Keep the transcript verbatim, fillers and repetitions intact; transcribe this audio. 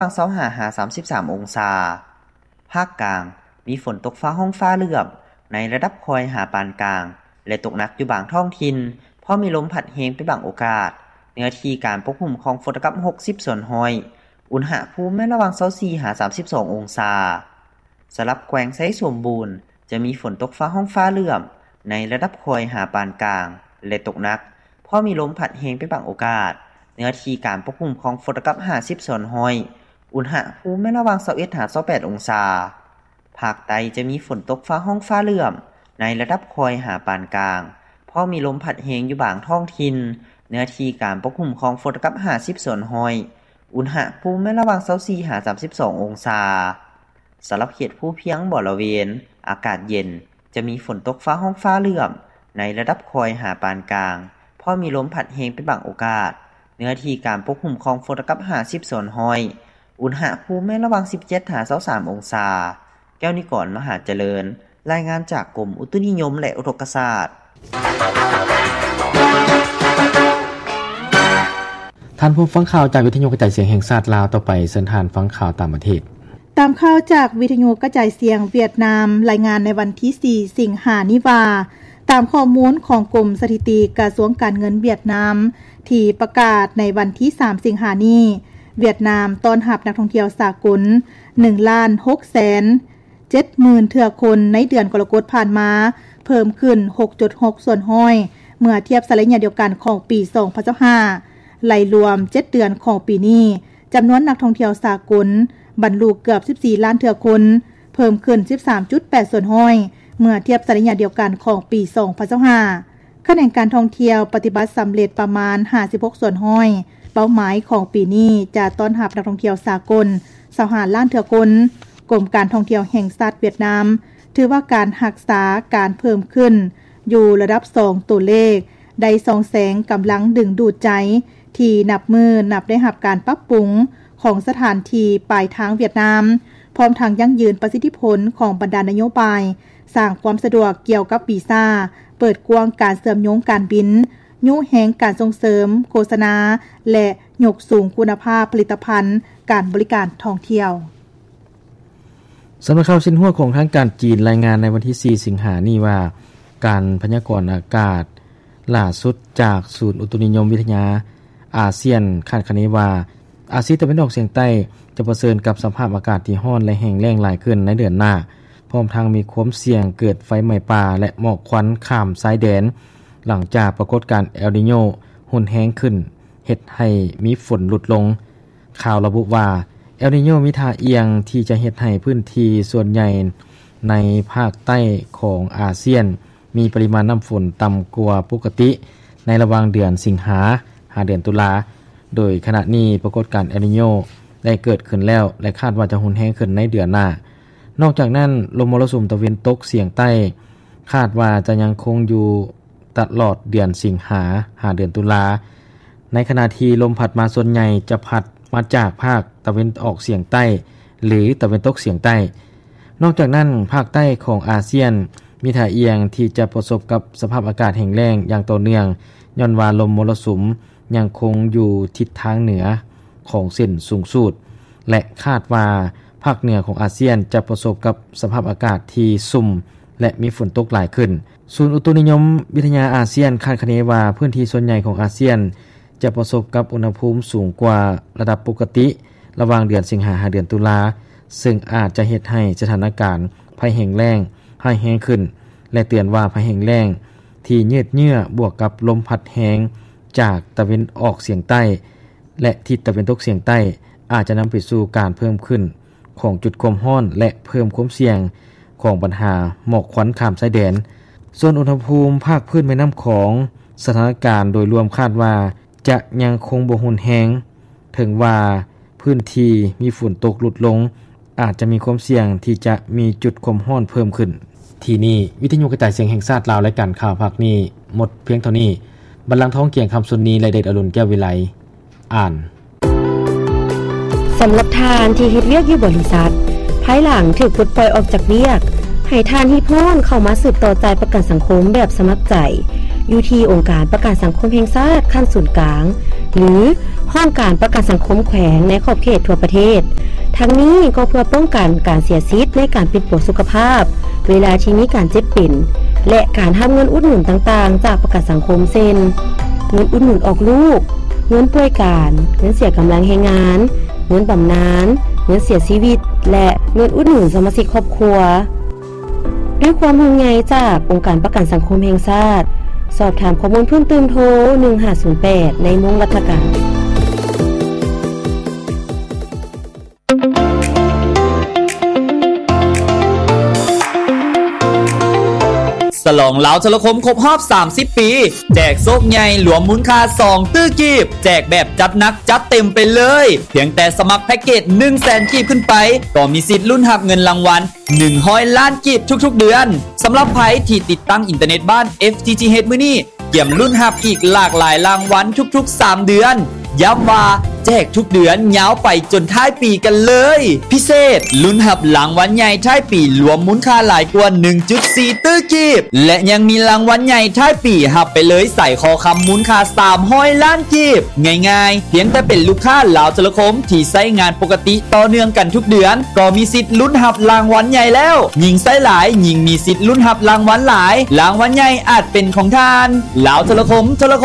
ฝั่ง ยี่สิบห้า ถึง สามสิบสาม องศาภาคกลางมีฝนตกฟ้าร้องฟ้าเหลื่อมในระดับค่อยหาปานกลางและตกหนักอยู่บางท้องถิ่นเพราะมีลมพัดแรงเป็นบางโอกาสเนื้อที่การปกคลุมของฝนกับหกสิบส่วนร้อยอุณหภูมิระหว่าง ยี่สิบสี่ ถึง สามสิบสอง องศาสำหรับแขวงไซสมบูรณ์จะมีฝนตกฟ้าร้องฟ้าเหลื่อมในระดับค่อยหาปานกลางและตกหนักเพราะมีลมพัดแรงเป็นบางโอกาสเนื้อที่การปกคลุมของฝนกับห้าสิบส่วนร้อยอุณหภูมิระหว่าง ยี่สิบเอ็ด ถึง ยี่สิบแปด องศาภาคใต้จะมีฝนตกฟ้าร้องฟ้าเหลื่อมในระดับค่อยหาปานกลางเพราะมีลมพัดแรงอยู่บางท้องถิ่นเนื้อที่การปกคลุมของฝนกับห้าสิบส่วนร้อยอุณหภูมิระหว่าง ยี่สิบสี่ ถึง สามสิบสอง องศาสำหรับเขตภูเพียงบริเวณอากาศเย็นจะมีฝนตกฟ้าร้องฟ้าเหลื่อมในระดับค่อยหาปานกลางเพราะมีลมพัดแรงเป็นบางโอกาสเนื้อที่การปกคลุมของฝนกับห้าสิบส่วนร้อยอุณหภูมิระหว่าง สิบเจ็ด ถึง ยี่สิบสาม องศาแก้วนิกร มหาเจริญรายงานจากกรมอุตุนิยมและอุทกศาสตร์ท่านผู้ฟังข่าวจากวิทยุกระจายเสียงแห่งชาติลาวต่อไปเชิญท่านฟังข่าวต่างประเทศตามข่าวจากวิทยุกระจายเสียงเวียดนามรายงานในวันที่สี่สิงหาคมนี้ว่าตามข้อมูลของกรมสถิติกระทรวงการเงินเวียดนามที่ประกาศในวันที่สามสิงหาคมนี้เวียดนามต้อนรับนักท่องเที่ยวสากล หนึ่งล้านหกแสนเจ็ดหมื่น เทื่อคนในเดือนกรกฎาคมผ่านมาเพิ่มขึ้น หกจุดหก ส่วนห้อยเมื่อเทียบสัปดาห์เดียวกันของปีสองพันยี่สิบห้าไหลรวมเจ็ดเดือนของปีนี้จำนวนนักท่องเที่ยวสากลบรรลุเกือบสิบสี่ล้านเทื่อคนเพิ่มขึ้น สิบสามจุดแปด ส่วนห้อยเมื่อเทียบสัปดาห์เดียวกันของปีสองพันยี่สิบห้าคะแนนการท่องเที่ยวปฏิบัติสำเร็จประมาณห้าสิบหกส่วนห้อยเป้าหมายของปีนี้จะต้อนรับนักท่องเที่ยวสากลยี่สิบห้าล้านเทื่อคนกรมการท่องเที่ยวแห่งชาติเวียดนามถือว่าการรักษาการเพิ่มขึ้นอยู่ระดับสองตัวเลขได้ส่องแสงกำลังดึงดูดใจที่นับมือนับได้รับการปรับปรุงของสถานที่ปลายทางเวียดนามพร้อมทางยั่งยืนประสิทธิผลของบรรดานโยบายสร้างความสะดวกเกี่ยวกับวีซ่าเปิดกว้างการเสริมโยงการบินยุแหงการส่งเสริมโฆษณาและยกสูงคุณภาพผลิตภัณฑ์การบริการท่องเที่ยวสำนักข่าวซินฮั่วของทางการจีนรายงานในวันที่สี่สิงหาคมนี้ว่าการพยากรณ์อากาศล่าสุดจากศูนย์อุตุนิยมวิทยาอาเซียนคาดคะเนว่าอาซีตะวันออกเฉียงใต้จะเผชิญกับสภาพอากาศที่ร้อนและแห้งแล้งหลายขึ้นในเดือนหน้าพร้อมทั้งมีความเสี่ยงเกิดไฟไหม้ป่าและหมอกควันข้ามชายแดนหลังจากปรากฏการณ์เอลนีโญรุนแรงขึ้นเฮ็ดให้มีฝนลดลงข่าวระบุว่าเอลนีโญมีท่าเอียงที่จะเฮ็ดให้พื้นที่ส่วนใหญ่ในภาคใต้ของอาเซียนมีปริมาณน้ำฝนต่ำกว่าปกติในระหว่างเดือนสิงหาหาเดือนตุลาโดยขณะนี้ปรากฏการณ์เอลนีโญได้เกิดขึ้นแล้วและคาดว่าจะรุนแรงขึ้นในเดือนหน้านอกจากนั้นลมมรสุมตะวันตกเฉียงใต้คาดว่าจะยังคงอยู่ตลอดเดือนสิงหาหาเดือนตุลาในขณะที่ลมพัดมาส่วนใหญ่จะพัดมาจากภาคตะวันออกเฉียงใต้หรือตะวันตกเฉียงใต้นอกจากนั้นภาคใต้ของอาเซียนมีท่าเอียงที่จะประสบกับสภาพอากาศแห้งแล้งอย่างต่อเนื่องย้อนว่าลมมรสุมยังคงอยู่ทิศทางเหนือของเส้นสูงสุดและคาดว่าภาคเหนือของอาเซียนจะประสบกับสภาพอากาศที่สุ่มและมีฝนตกหลายขึ้นศูนย์อุตุนิยมวิทยาอาเซียนคาดคะเนว่าพื้นที่ส่วนใหญ่ของอาเซียนจะประสบกับอุณหภูมิสูงกว่าระดับปกติระหว่างเดือนสิงหาคมเดือนตุลาซึ่งอาจจะเฮ็ดให้สถานการณ์ภัยแห้งแล้งให้แห้งขึ้นและเตือนว่าภัยแห้งแล้งที่ยืดเยื้อบวกกับลมพัดแรงจากตะวันออกเฉียงใต้และทิศตะวันตกเฉียงใต้อาจจะนำไปสู่การเพิ่มขึ้นของจุดความร้อนและเพิ่มความเสี่ยงของปัญหาหมอกควันข้ามชายแดนส่วนอุณหภูมิภาคพื้นแม่น้ำของสถานการณ์โดยรวมคาดว่าจะยังคงบ่รุนแรงถึงว่าพื้นที่มีฝนตกลดลงอาจจะมีความเสี่ยงที่จะมีจุดความร้อนเพิ่มขึ้นที่นี่วิทยุกระจายเสียงแห่งชาติลาวและการข่าวภาคนี้หมดเพียงเท่านี้บัลลังก์ท้องเกียงคำสุนนี้และเดชอรุณแก้ววิไลอ่านสำหรับทานที่เฮ็ดเวียกอยู่บริษัทภายหลังถูกปลดปล่อยออกจากเวียกให้ทานฮีพรเข้ามาสืบต่อจ่ายประกันสังคมแบบสมัครใจอยู่ที่องค์การประกันสังคมแห่งชาติขั้นศูนย์กลางหรือห้องการประกันสังคมแขวงในขอบเขตทั่วประเทศทั้งนี้ก็เพื่อป้องกันการเสียสิทธิ์ในการปิดปวดสุขภาพเวลาที่มีการเจ็บป่วยและการทำเงินอุดหนุนต่างๆจากประกันสังคมเช่นเงินอุดหนุนออกลูกเงินป่วยการเงินเสียกำลังแรงงานเงินบำนาญเงินเสียชีวิตและเงินอุดหนุนสมาชิกครอบครัวด้วยความห่วงใยจากองค์การประกันสังคมแห่งชาติสอบถามข้อมูลเพิ่มเติมโทรหนึ่งห้าศูนย์แปดในมุงรัฐการฉลองลาวโทรคมครบรอบสามสิบปีแจกโชคใหญ่หลวมมูลค่าสองตื้อกีบแจกแบบจัดหนักจัดเต็มไปเลยเพียงแต่สมัครแพ็คเกจ หนึ่งแสน กีบขึ้นไปก็มีสิทธิ์ลุ้นรับเงินรางวัลหนึ่งร้อยล้านกีบทุกๆเดือนสำหรับไผที่ติดตั้งอินเทอร์เน็ตบ้าน เอฟ ที ที เอช มื้อนี้เกี่ยมลุ้นรับอีกหลากหลายรางวัลทุกๆสามเดือนย้ำว่าแจกทุกเดือนยาวไปจนท้ายปีกันเลยพิเศษลุ้นรับรางวัลใหญ่ท้ายปีรวมมูลค่าหลายกว่า หนึ่งจุดสี่ ตื้อกีบและยังมีรางวัลใหญ่ท้ายปีรับไปเลยใส่คอคำมูลค่าสามร้อยล้านกีบง่ายๆเพียงแต่เป็นลูกค้าลาวโทรคมที่ใช้งานปกติต่อเนื่องกันทุกเดือนก็มีสิทธิ์ลุ้นรับรางวัลใหญ่แล้วยิ่งใช้หลายยิ่งมีสิทธิ์ลุ้นรับรางวัลหลายรางวัลใหญ่อาจเป็นของท่านลาวโทรคมโทร